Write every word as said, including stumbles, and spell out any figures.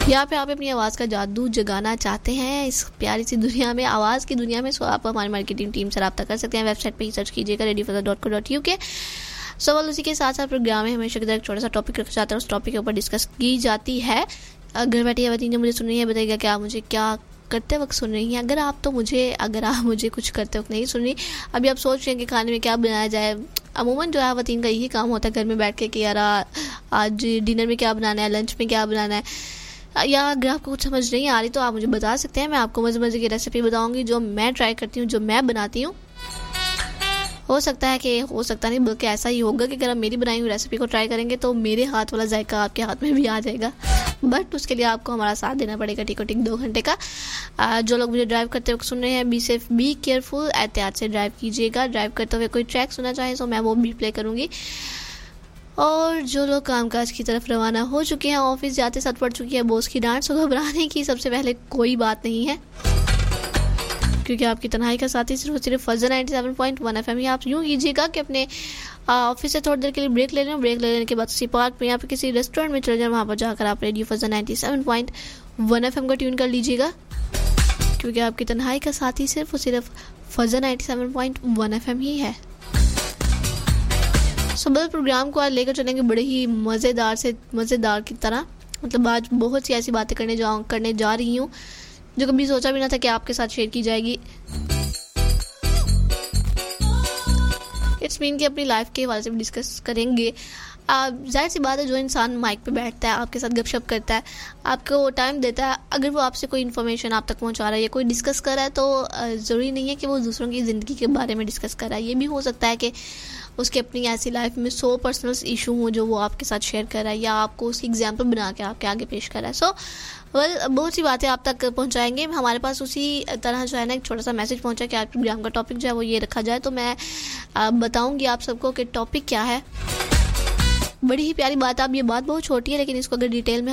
यहाँ पे आप अपनी आवाज़ का जादू जगाना चाहते हैं इस प्यारी सी दुनिया में, आवाज़ की दुनिया में, सो आप हमारी मार्केटिंग टीम से रब्ता कर सकते हैं। वेबसाइट पे ही सर्च कीजिएगा radio फज़ा dot co dot U के। सवाल उसी के साथ साथ प्रोग्राम में हमेशा की तरह एक छोटा सा टॉपिक रखा जाता है, उस टॉपिक के ऊपर डिस्कस की जाती है। घर बैठे या मुझे सुन रही है, बताइएगा क्या मुझे क्या करते वक्त सुन रही हैं। अगर आप तो मुझे अगर आप मुझे कुछ करते वक्त नहीं सुन रही, अभी आप सोच रहे हैं कि खाने में क्या बनाया जाए, अमूमन जो है वतीन का यही काम होता है घर में बैठ के कि यार आज डिनर में क्या बनाना है, लंच में क्या बनाना है, या अगर आपको कुछ समझ नहीं आ रही तो आप मुझे बता सकते हैं। मैं आपको मज़े मज़े की रेसिपी बताऊंगी जो मैं ट्राई करती हूँ, जो मैं बनाती हूँ। हो सकता है कि हो सकता नहीं बल्कि ऐसा ही होगा कि अगर आप मेरी बनाई हुई रेसिपी को ट्राई करेंगे तो मेरे हाथ वाला जायका आपके हाथ में भी आ जाएगा, बट उसके लिए आपको हमारा साथ देना पड़ेगा टिको टिक दो घंटे का। आ, जो लोग मुझे ड्राइव करते हुए सुन रहे हैं, बी सेफ बी केयरफुल, एहतियात से ड्राइव कीजिएगा। ड्राइव करते हुए कोई ट्रैक सुनना चाहें तो मैं वो भी प्ले करूँगी। और जो लोग कामकाज की तरफ रवाना हो चुके हैं, ऑफिस जाते साथ पड़ चुकी है बॉस की डांट, सो घबराने की सबसे पहले कोई बात नहीं है, क्योंकि आपकी तन्हाई का साथी सिर्फ सिर्फ फज़ा ninety seven point one F M ही। आप यूँ कीजिएगा कि अपने ऑफिस से थोड़ी देर के लिए ब्रेक ले लें, ब्रेक ले लेने के बाद किसी पार्क में या फिर किसी रेस्टोरेंट में चले जाएं, वहाँ पर जाकर आप radio फज़ा ninety seven point one F M का ट्यून कर लीजिएगा, क्योंकि आपकी तन्हाई का साथी सिर्फ और सिर्फ फज़ा ninety seven point one F M ही है। सुबह प्रोग्राम को आज लेकर चलेंगे बड़े ही मज़ेदार से मज़ेदार की तरह, मतलब आज बहुत सी ऐसी बातें करने जा करने जा रही हूँ जो कभी सोचा भी ना था कि आपके साथ शेयर की जाएगी। इट्स मीन कि अपनी लाइफ के हवाले से भी डिस्कस करेंगे। जाहिर सी बात है, जो इंसान माइक पे बैठता है, आपके साथ गपशप करता है, आपको टाइम देता है, अगर वो आपसे कोई इन्फॉर्मेशन आप तक पहुंचा रहा है या कोई डिस्कस कर रहा है, तो ज़रूरी नहीं है कि वो दूसरों की ज़िंदगी के बारे में डिस्कस कर रहा है। ये भी हो सकता है कि उसके अपनी ऐसी लाइफ में सौ पर्सनल इशू हो जो वो आपके साथ शेयर कर रहा है, या आपको उसकी एग्जाम्पल बना के आपके आगे पेश कर रहा है। सो so, वेल well, बहुत सी बातें आप तक पहुंचाएंगे। हमारे पास उसी तरह जो है ना एक छोटा सा मैसेज पहुंचा कि आज प्रोग्राम का टॉपिक जो है वो ये रखा जाए, तो मैं बताऊंगी आप सबको कि टॉपिक क्या है। बड़ी ही प्यारी बात, अब ये बात बहुत छोटी है लेकिन इसको अगर डिटेल में